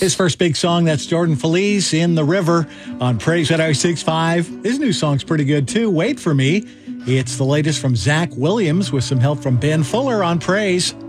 His first big song, that's Jordan Feliz, In the River, on Praise at R6.5. His new song's pretty good, too, Wait For Me. It's the latest from Zach Williams with some help from Ben Fuller on Praise.